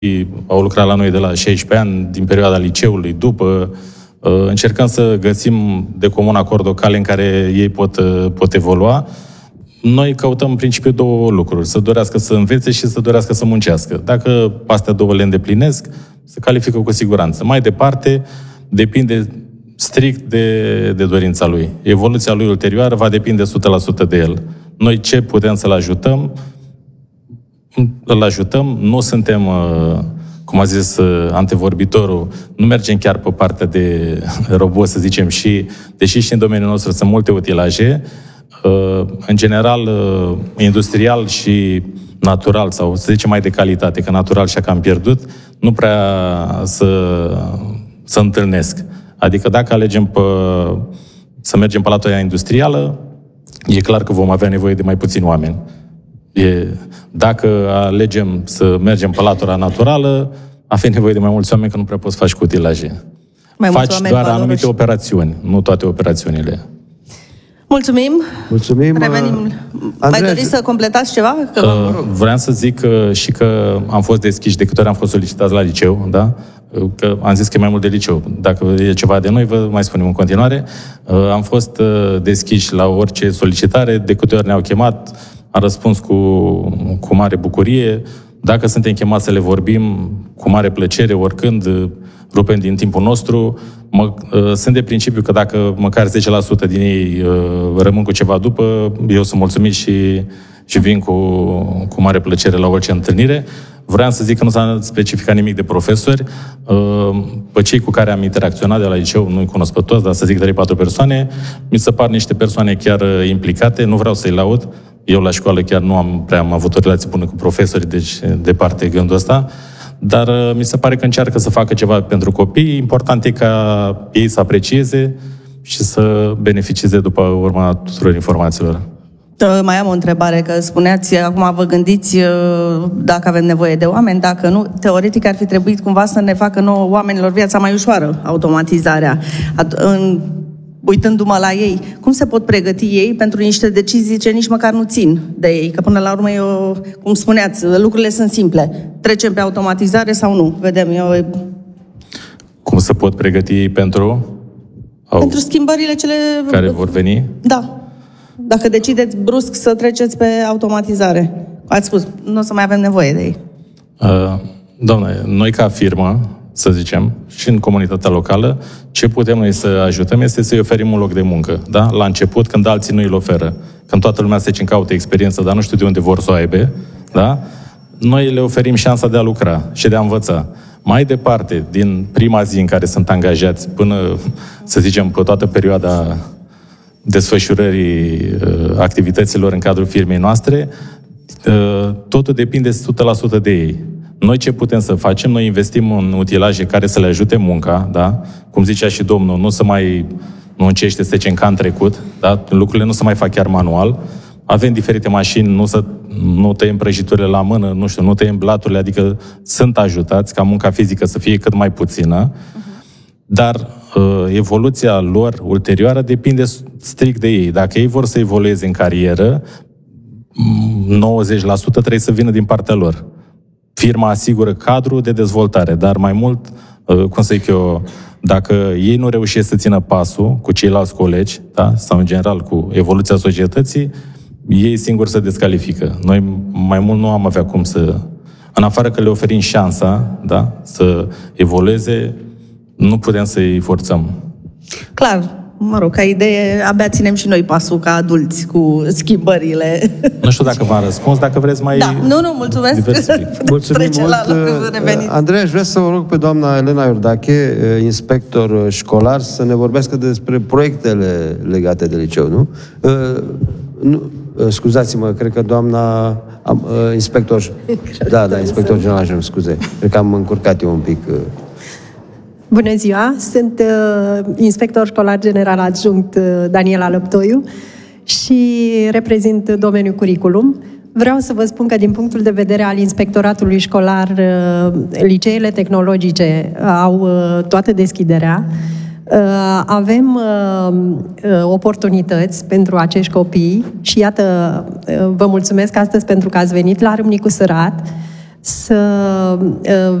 au lucrat la noi de la 16 ani, din perioada liceului, după. Încercăm să găsim de comun acord o cale în care ei pot evolua. Noi căutăm în principiu două lucruri: să dorească să învețe și să dorească să muncească. Dacă astea două le îndeplinesc, se califică cu siguranță. Mai departe, depinde strict de dorința lui. Evoluția lui ulterioară va depinde 100% de el. Noi ce putem să-l ajutăm, îl ajutăm. Nu suntem, cum a zis antevorbitorul, nu mergem chiar pe partea de robot, să zicem, deși și în domeniul nostru sunt multe utilaje, în general, industrial și natural, sau să zicem mai de calitate, că natural și-a cam pierdut, nu prea să întâlnesc. Adică dacă alegem să mergem pe latura industrială, e clar că vom avea nevoie de mai puțini oameni. Dacă alegem să mergem pe latura naturală, avem nevoie de mai mulți oameni, că nu prea poți face cu utilaje. Faci doar anumite operațiuni, nu toate operațiunile. Mulțumim. Revenim. Mai doriți să completați ceva? Vreau să zic și că am fost deschiși de câte ori am fost solicitați la liceu, da? Că am zis că e mai mult de liceu. Dacă e ceva de noi, vă mai spunem în continuare. Am fost deschiși la orice solicitare, de câte ori ne-au chemat, am răspuns cu mare bucurie. Dacă suntem chemați să le vorbim, cu mare plăcere, oricând, rupem din timpul nostru. Sunt de principiu că dacă măcar 10% din ei rămân cu ceva după, eu sunt mulțumit și vin cu mare plăcere la orice întâlnire. Vreau să zic că nu s-a specificat nimic de profesori. Pe cei cu care am interacționat de la liceu, nu-i cunosc pe toți, dar să zic 3-4 persoane, mi se par niște persoane chiar implicate. Nu vreau să-i laud. Eu la școală chiar nu am avut o relație bună cu profesori, deci departe gândul ăsta. Dar mi se pare că încearcă să facă ceva pentru copii. Important e ca ei să aprecieze și să beneficieze după urma tuturor informațiilor. Mai am o întrebare, că spuneați, acum vă gândiți dacă avem nevoie de oameni, dacă nu, teoretic ar fi trebuit cumva să ne facă nouă oamenilor viața mai ușoară, automatizarea. Uitându-mă la ei, cum se pot pregăti ei pentru niște decizii ce nici măcar nu țin de ei? Că până la urmă, cum spuneați, lucrurile sunt simple. Trecem pe automatizare sau nu? Vedem. Cum se pot pregăti ei pentru schimbările care vor veni? Da. Dacă decideți brusc să treceți pe automatizare. Ați spus, nu o să mai avem nevoie de ei. Doamne, noi ca firmă, să zicem, și în comunitatea locală, ce putem noi să ajutăm este să-i oferim un loc de muncă. Da? La început, când alții nu îl oferă, când toată lumea se caută experiență, dar nu știu de unde vor să o aibă, da? Noi le oferim șansa de a lucra și de a învăța. Mai departe, din prima zi în care sunt angajați până, să zicem, pe toată perioada desfășurării activităților în cadrul firmei noastre, totul depinde 100% de ei. Noi ce putem să facem? Noi investim în utilaje care să le ajute munca, da? Cum zicea și domnul, nu încește să zicem ca în trecut, da? Lucrurile nu se mai fac chiar manual. Avem diferite mașini, nu tăiem prăjiturile la mână, nu tăiem blaturile, adică sunt ajutați ca munca fizică să fie cât mai puțină, dar evoluția lor ulterioară depinde strict de ei. Dacă ei vor să evolueze în carieră, 90% trebuie să vină din partea lor. Firma asigură cadrul de dezvoltare, dar mai mult, cum să zic eu, dacă ei nu reușesc să țină pasul cu ceilalți colegi, da? Sau în general cu evoluția societății, ei singuri se descalifică. Noi mai mult nu am avea cum să... În afară că le oferim șansa, da? Să evolueze, nu putem să-i forțăm. Clar. Ca idee, abia ținem și noi pasul ca adulți cu schimbările. Nu știu dacă v-am răspuns, dacă vreți mai... Da, nu, mulțumesc. Mulțumim mult. Andrei, aș vrea să o rog pe doamna Elena Iordache, inspector școlar, să ne vorbească despre proiectele legate de liceu, nu? Scuzați-mă, cred că doamna inspector... Da, inspector general, scuze. Cred că am încurcat eu un pic... Bună ziua! Sunt inspector școlar general adjunct Daniela Lăptoiu și reprezint domeniul curriculum. Vreau să vă spun că din punctul de vedere al inspectoratului școlar, liceele tehnologice au toată deschiderea. Avem oportunități pentru acești copii și iată, vă mulțumesc astăzi pentru că ați venit la Râmnicu Sărat. să